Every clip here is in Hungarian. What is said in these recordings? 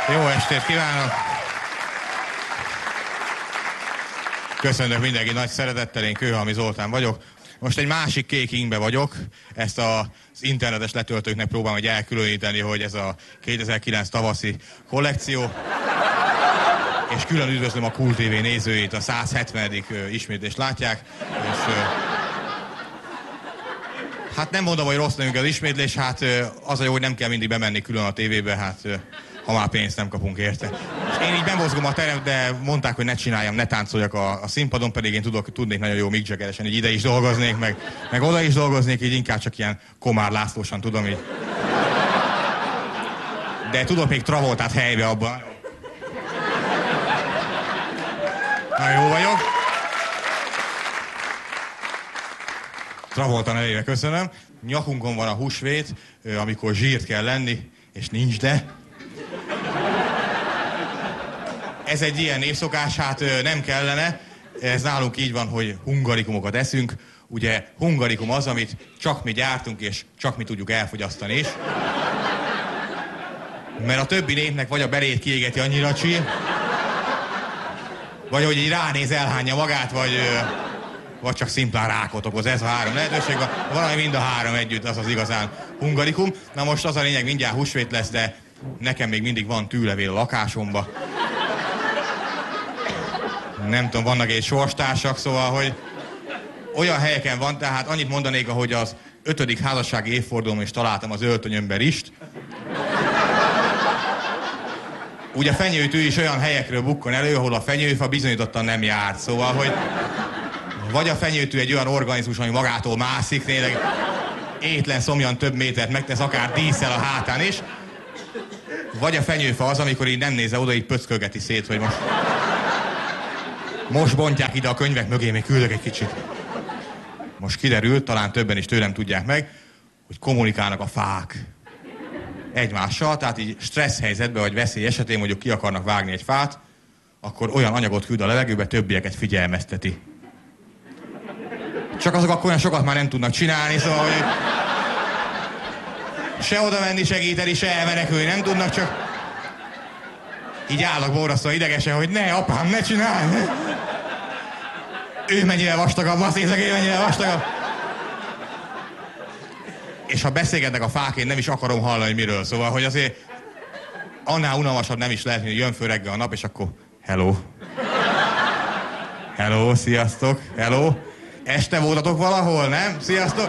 Jó estét kívánok! Köszönök mindenki nagy szeretettel, én Kőhalmi Zoltán vagyok. Most egy másik kék ingbe vagyok, ezt az internetes letöltőknek próbálom egy elkülöníteni, hogy ez a 2009 tavaszi kollekció. És külön üdvözlöm a Kult TV nézőit, a 170. ismétlést látják. És, hát nem mondom, hogy rossz nekünk az ismétlés, hát az a jó, hogy nem kell mindig bemenni külön a tévébe, hát ha már pénzt nem kapunk érte. És én így bemozgom a terem, de mondták, hogy ne csináljam, ne táncoljak a színpadon, pedig én tudnék nagyon jó Mick Jaggeresen, így ide is dolgoznék, meg oda is dolgoznék, így inkább csak ilyen Komár Lászlósan tudom így. De tudok még Travoltát helybe abban. Na, jó vagyok. Travolta nevébe köszönöm. Nyakunkon van a húsvét, amikor zsírt kell lenni, és nincs de. Ez egy ilyen névszokás, hát nem kellene. Ez nálunk így van, hogy hungarikumokat eszünk. Ugye hungarikum az, amit csak mi gyártunk, és csak mi tudjuk elfogyasztani is. Mert a többi népnek vagy a belét kiégeti annyira csír, vagy hogy így ránéz, elhányja magát, vagy csak szimplán rákot okoz. Ez a három lehetőség. Valami mind a három együtt, az az igazán hungarikum. Na most az a lényeg, mindjárt húsvét lesz, de nekem még mindig van tűlevél a lakásomba. Nem tudom, vannak egy sorstársak, szóval, hogy olyan helyeken van, tehát annyit mondanék, ahogy az 5. házassági évfordulón is találtam az öltönyömben rist. Ugye a fenyőtű is olyan helyekről bukkan elő, ahol a fenyőfa bizonyítottan nem járt. Szóval, hogy vagy a fenyőtű egy olyan organizmus, ami magától mászik, tényleg étlen szomjan több métert megtesz, akár dísszel a hátán is. Vagy a fenyőfa az, amikor így nem nézze oda, így pöckölgeti szét, hogy most bontják ide a könyvek mögé, még küldök egy kicsit. Most kiderült, talán többen is tőlem tudják meg, hogy kommunikálnak a fák egymással, tehát így stressz helyzetben, vagy veszély esetén mondjuk ki akarnak vágni egy fát, akkor olyan anyagot küld a levegőbe, többieket figyelmezteti. Csak azok akkor olyan sokat már nem tudnak csinálni, szóval, hogy se oda menni segíteni, se elmenekülni nem tudnak, csak így állnak borzasztó idegesen, hogy ne, apám, ne csinálj! Ne. Ő mennyivel vastagabb, azt érzek, ő mennyivel vastagabb. És ha beszélgetnek a fák, én nem is akarom hallani, hogy miről. Szóval, hogy azért annál unalmasabb nem is lehet, hogy jön föl reggel a nap, és akkor hello. Hello, sziasztok, hello. Este voltatok valahol, nem? Sziasztok.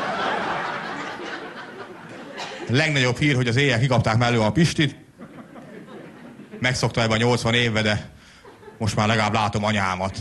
Legnagyobb hír, hogy az éjjel kikapták mellől a Pistit. Megszokta ebben a 80 évben, de most már legalább látom anyámat.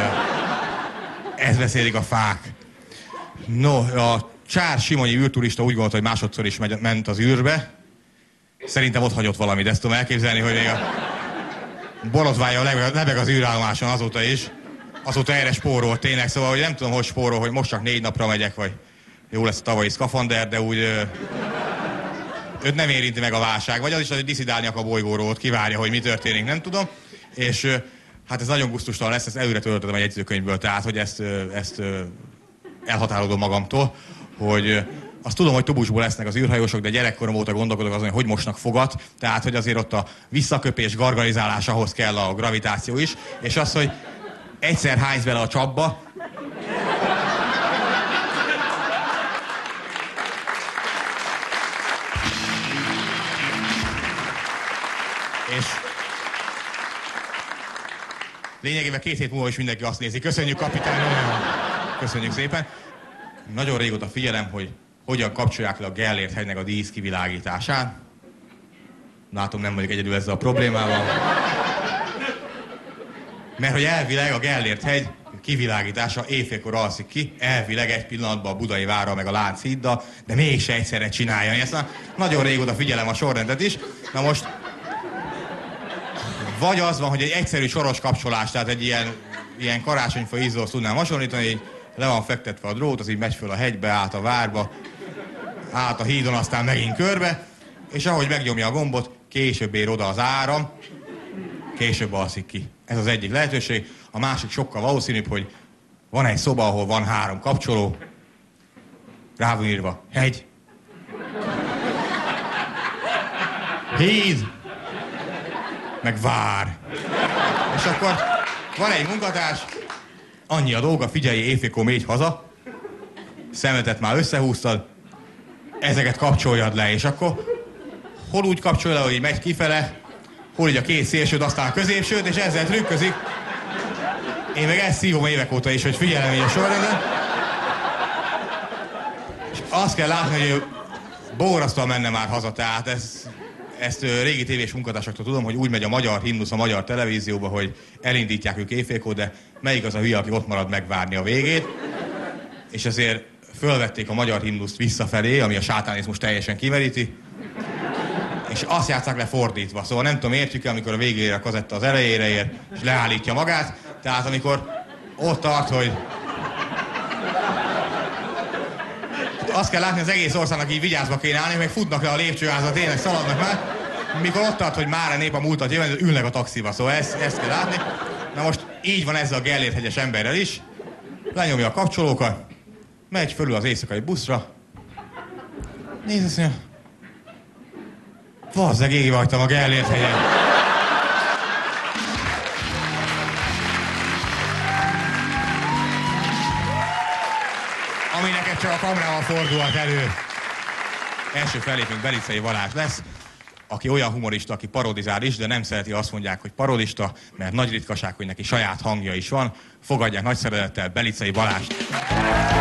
Ezt beszélik a fák. No, a Csár Simonyi űrturista úgy gondolta, hogy másodszor is ment az űrbe. Szerintem ott hagyott valamit, ezt tudom elképzelni, hogy még a borotvája lebeg az űrállomáson azóta is. Azóta erre spórolt tényleg, szóval hogy nem tudom, hogy spórol, hogy most csak 4 napra megyek, vagy jó lesz a tavalyi szkafander, de úgy őt nem érinti meg a válság. Vagy az is, hogy diszidálni akar a bolygóról, ott kivárja, hogy mi történik, nem tudom. És hát ez nagyon gusztustalan lesz, ezt előre töltöttem egy jegyzőkönyvből, tehát hogy ezt elhatárolom magamtól, hogy azt tudom, hogy Tobusból lesznek az űrhajósok, de gyerekkorom óta gondolkodok azon, hogy mosnak fogat, tehát hogy azért ott a visszaköpés, gargalizálás, ahhoz kell a gravitáció is, és az, hogy egyszer hánysz bele a csapba, és lényegében 2 hét múlva is mindenki azt nézi. Köszönjük, kapitány! Köszönjük szépen! Nagyon régóta figyelem, hogy hogyan kapcsolják le a Gellért hegynek a dísz kivilágítását. Látom, nem vagyok egyedül ezzel a problémával. Mert hogy elvileg a Gellért hegy kivilágítása éjfélkor alszik ki, elvileg egy pillanatban a Budai várral meg a Lánchíddal, de mégse egyszerre csinálja. Ezt már nagyon régóta figyelem a sorrendet is. Na most vagy az van, hogy egy egyszerű soros kapcsolás, tehát egy ilyen karácsonyfa ízlóhoz tudnám hasonlítani, így le van fektetve a drót, az így megy föl a hegybe, át a várba, át a hídon, aztán megint körbe, és ahogy megnyomja a gombot, később ér oda az áram, később alszik ki. Ez az egyik lehetőség. A másik sokkal valószínűbb, hogy van egy szoba, ahol van 3 kapcsoló, rá van írva hegy, híd, meg vár. És akkor van egy munkatárs, annyi a dolga, figyelj, éjfélkor mégy haza, szemetet már összehúztad, ezeket kapcsoljad le, és akkor hol úgy kapcsolja le, hogy megy kifele, hol így a két szélsőd, aztán a középsőd, és ezzel trükközik. Én meg ezt szívom évek óta is, hogy figyelem így a sorrendet. És azt kell látni, hogy ő bórasztóan menne már haza, tehát ezt régi tévés munkatársaktól tudom, hogy úgy megy a magyar himnusz a magyar televízióba, hogy elindítják ők éjfélkor, de melyik az a hülye, aki ott marad megvárni a végét. És ezért fölvették a magyar himnuszt visszafelé, ami a sátánizmus teljesen kimeríti, és azt játsszák le fordítva. Szóval nem tudom, értjük-e, amikor a végére a kazetta az elejére ér, és leállítja magát. Tehát amikor ott tart, hogy... Azt kell látni, az egész országnak így vigyázba kéne állni, meg futnak le a lépcsőházat, tényleg szaladnak már. Mikor ott tart, hogy már a nép a múltat jön, ülnek a taxiba. Szóval ezt kell látni. Na most így van ezzel a Gellért-hegyes emberrel is. Lenyomja a kapcsolókat, megy fölül az éjszakai buszra. Nézd, azt mondja, vazzeg, égi vagytam a Gellért-hegyen. Ami neked csak a kamerával fordulhat elő. Első fellépünk Belicei Balázs lesz, aki olyan humorista, aki parodizál is, de nem szereti, azt mondják, hogy parodista, mert nagy ritkaság, hogy neki saját hangja is van. Fogadják nagy szeretettel Belicei Balázst.